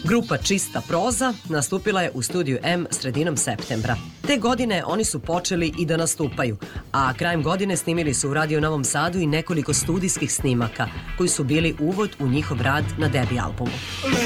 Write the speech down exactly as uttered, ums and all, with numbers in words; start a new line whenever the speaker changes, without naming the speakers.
Grupa Čista proza nastupila je u studiju M sredinom septembra. Te godine oni su počeli i da nastupaju, a krajem godine snimili su u Radio Novom Sadu i nekoliko studijskih snimaka koji su bili uvod u njihov rad na debi albumu.